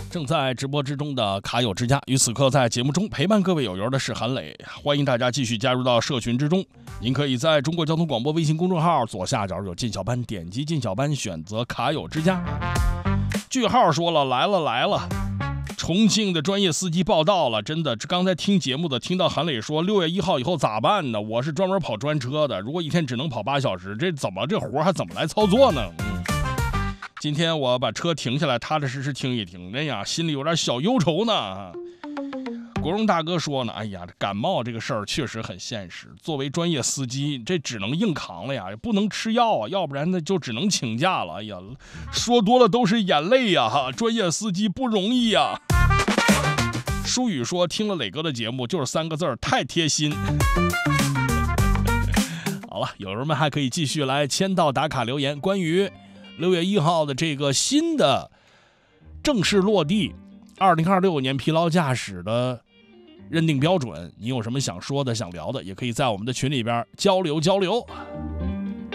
正在直播之中的卡友之家，于此刻在节目中陪伴各位友友的是韩磊，欢迎大家继续加入到社群之中。您可以在中国交通广播微信公众号左下角有进小班，点击进小班，选择卡友之家。句号说了，来了，重庆的专业司机报道了，真的，刚才听节目的听到韩磊说6月1号以后咋办呢？我是专门跑专车的，如果一天只能跑8小时，这活还怎么来操作呢？今天我把车停下来，踏踏实实听一听，哎呀，心里有点小忧愁呢。国荣大哥说呢，哎呀，感冒这个事儿确实很现实，作为专业司机，这只能硬扛了呀，也不能吃药啊，要不然呢就只能请假了。哎呀，说多了都是眼泪呀，哈，专业司机不容易呀。舒宇说，听了磊哥的节目就是3个字，太贴心。好了，友人们还可以继续来签到打卡留言，关于6月1号的这个新的正式落地2026年疲劳驾驶的认定标准，你有什么想说的想聊的，也可以在我们的群里边交流。